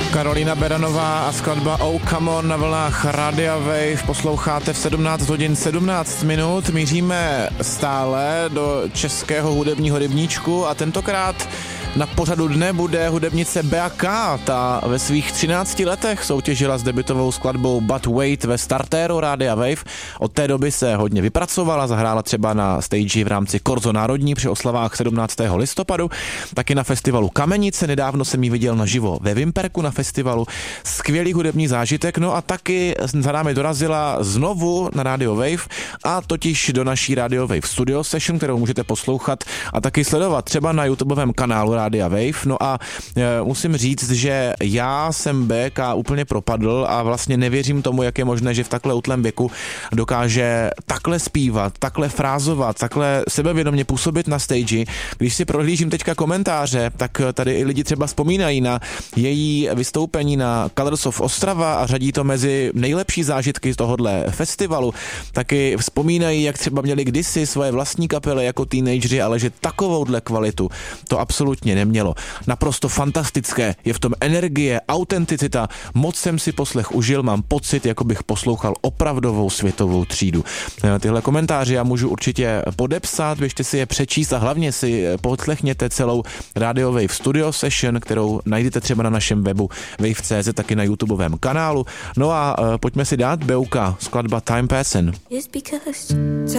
Karolína Beranová a skladba Oh Come On na vlnách Radia Wave. Posloucháte v 17 hodin 17 minut. Míříme stále do českého hudebního rybníčku a tentokrát na pořadu dne bude hudebnice Bea K. Ta ve svých 13 letech soutěžila s debutovou skladbou But Wait ve startéru Radia Wave. Od té doby se hodně vypracovala, zahrála třeba na stage v rámci Korzo Národní při oslavách 17. listopadu, taky na festivalu Kamenice, nedávno jsem ji viděl naživo ve Vimperku na festivalu. Skvělý hudební zážitek, no a taky za námi dorazila znovu na Radio Wave, a totiž do naší Radio Wave Studio Session, kterou můžete poslouchat a taky sledovat třeba na YouTubeovém kanálu Radia Wave. No a musím říct, že já jsem BK úplně propadl a vlastně nevěřím tomu, jak je možné, že v takhle útlém věku dokáže takhle zpívat, takhle frázovat, takhle sebevědomě působit na stage. Když si prohlížím teďka komentáře, tak tady i lidi třeba vzpomínají na její vystoupení na Colors of Ostrava a řadí to mezi nejlepší zážitky z tohohle festivalu. Taky vzpomínají, jak třeba měli kdysi svoje vlastní kapely jako teenageři, ale že takovouhle kvalitu to absolutně nemělo. Naprosto fantastické, je v tom energie, autenticita, moc jsem si poslech užil, mám pocit, jako bych poslouchal opravdovou světovou třídu. Tyhle komentáře já můžu určitě podepsat, běžte si je přečíst a hlavně si podslechněte celou Radio Wave Studio Session, kterou najdete třeba na našem webu wave.cz, taky na YouTubeovém kanálu. No a pojďme si dát Beuka, skladba Time Passin'.